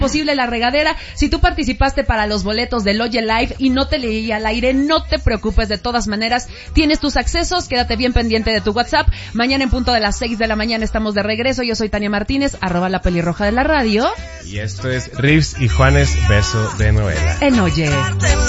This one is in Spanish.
posible la regadera. Si tú participaste para los boletos del Oye Live y no te leí al aire, no te preocupes, de todas maneras tienes tus accesos, quédate bien pendiente de tu WhatsApp. Mañana en punto de las 6 de la mañana estamos de regreso. Yo soy Tania Martínez, @la pelirroja de la radio. Y esto es Riffs y Juanes, beso de novela. En Oye.